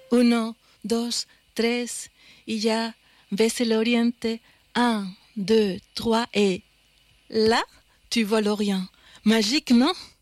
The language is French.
1, 2, 3, y ya ves el oriente. 1, 2, 3, et là, tu vois l'Orient. Magique, non?